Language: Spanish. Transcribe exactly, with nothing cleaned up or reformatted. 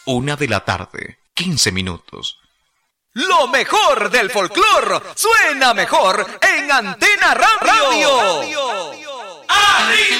Una de la tarde, quince minutos. Lo mejor del folclor suena mejor en Antena Radio. ¡Arriba!